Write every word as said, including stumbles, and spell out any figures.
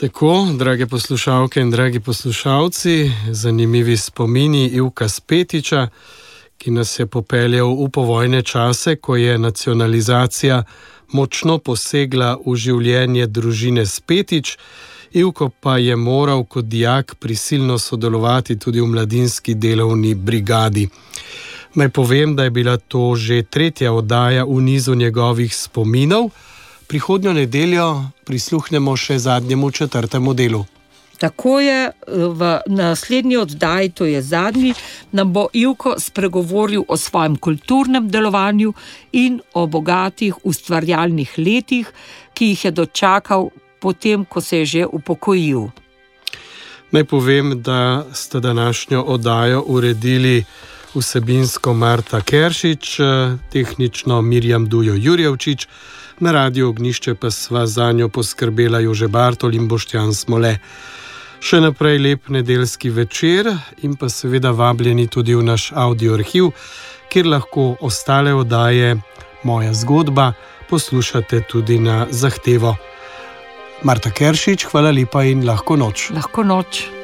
Tako, drage poslušalke in dragi poslušalci, zanimivi spomini Ivka Spetiča, ki nas je popeljal v povojne čase, ko je nacionalizacija močno posegla v življenje družine Spetič. Ivko pa je moral kot dijak prisilno sodelovati tudi v mladinski delovni brigadi. Naj povem, da je bila to že tretja oddaja v nizu njegovih spominov. Prihodnjo nedeljo prisluhnemo še zadnjemu četrtemu delu. Tako je, v naslednji oddaji, to je zadnji, nam bo Ivko spregovoril o svojem kulturnem delovanju in o bogatih ustvarjalnih letih, ki jih je dočakal potem, ko se je že upokojil. Naj povem, da sta današnjo oddajo uredili vsebinsko Marta Keršič, tehnično Mirjam Dujo Jurjevčič, na Radiu Ognjišče pa sva zanjo poskrbela Jože Bartol in Boštjan Smole. Še naprej lep nedeljski večer in pa seveda vabljeni tudi v naš audio arhiv, kjer lahko ostale oddaje Moja zgodba poslušate tudi na zahtevo. Marta Keršič, hvala lepa in lahko noč. Lahko noč.